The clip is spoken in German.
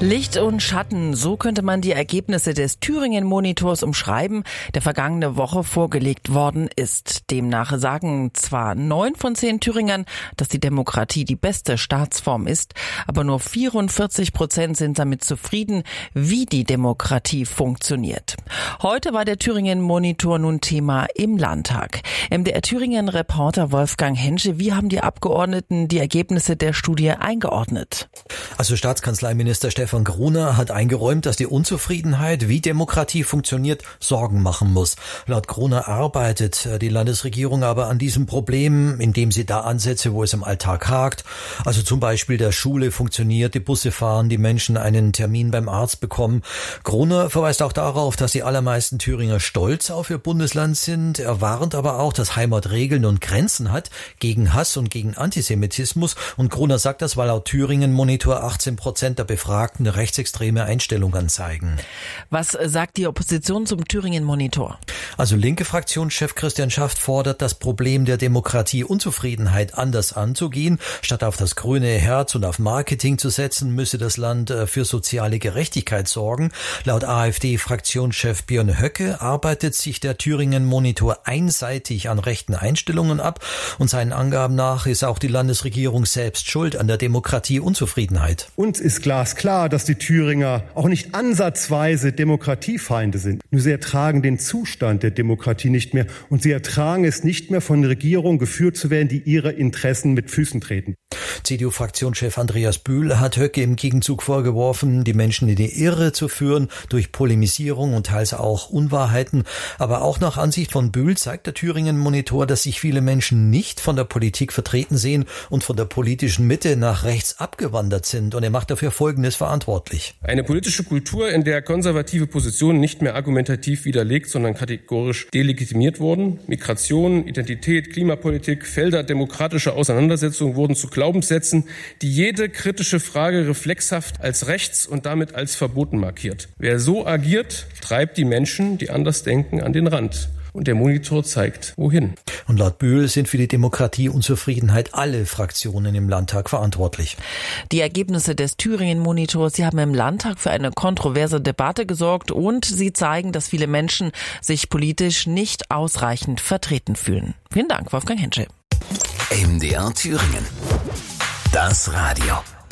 Licht und Schatten, so könnte man die Ergebnisse des Thüringen-Monitors umschreiben, der vergangene Woche vorgelegt worden ist. Demnach sagen zwar 9 von 10 Thüringern, dass die Demokratie die beste Staatsform ist, aber nur 44% sind damit zufrieden, wie die Demokratie funktioniert. Heute war der Thüringen-Monitor nun Thema im Landtag. MDR Thüringen-Reporter Wolfgang Hensche, wie haben die Abgeordneten die Ergebnisse der Studie eingeordnet? Also Staatskanzleiminister Stefan Gruner hat eingeräumt, dass die Unzufriedenheit, wie Demokratie funktioniert, Sorgen machen muss. Laut Gruner arbeitet die Landesregierung aber an diesem Problem, indem sie da ansetze, wo es im Alltag hakt. Also zum Beispiel der Schule funktioniert, die Busse fahren, die Menschen einen Termin beim Arzt bekommen. Gruner verweist auch darauf, dass die allermeisten Thüringer stolz auf ihr Bundesland sind. Er warnt aber auch, dass Heimat Regeln und Grenzen hat gegen Hass und gegen Antisemitismus. Und Gruner sagt das, weil laut Thüringen-Monitor 18% der Befragten rechtsextreme Einstellungen zeigen. Was sagt die Opposition zum Thüringen-Monitor? Also linke Fraktionschef Christian Schaft fordert, das Problem der Demokratieunzufriedenheit anders anzugehen. Statt auf das grüne Herz und auf Marketing zu setzen, müsse das Land für soziale Gerechtigkeit sorgen. Laut AfD-Fraktionschef Björn Höcke arbeitet sich der Thüringen-Monitor einseitig an rechten Einstellungen ab. Und seinen Angaben nach ist auch die Landesregierung selbst schuld an der Demokratieunzufriedenheit. Uns ist glasklar, dass die Thüringer auch nicht ansatzweise Demokratiefeinde sind. Nur sie ertragen den Zustand der Demokratie nicht mehr und sie ertragen es nicht mehr, von Regierungen geführt zu werden, die ihre Interessen mit Füßen treten. CDU-Fraktionschef Andreas Bühl hat Höcke im Gegenzug vorgeworfen, die Menschen in die Irre zu führen durch Polemisierung und teils auch Unwahrheiten. Aber auch nach Ansicht von Bühl zeigt der Thüringen-Monitor, dass sich viele Menschen nicht von der Politik vertreten sehen und von der politischen Mitte nach rechts abgewandert sind. Und er macht dafür Folgendes verantwortlich. Eine politische Kultur, in der konservative Positionen nicht mehr argumentativ widerlegt, sondern kategorisch delegitimiert wurden. Migration, Identität, Klimapolitik, Felder demokratischer Auseinandersetzung wurden zu Glaubenssätzen, die jede kritische Frage reflexhaft als rechts und damit als verboten markiert. Wer so agiert, treibt die Menschen, die anders denken, an den Rand. Und der Monitor zeigt, wohin. Und laut Bühl sind für die Demokratieunzufriedenheit alle Fraktionen im Landtag verantwortlich. Die Ergebnisse des Thüringen-Monitors, sie haben im Landtag für eine kontroverse Debatte gesorgt und sie zeigen, dass viele Menschen sich politisch nicht ausreichend vertreten fühlen. Vielen Dank, Wolfgang Hensche. MDR Thüringen. Das Radio.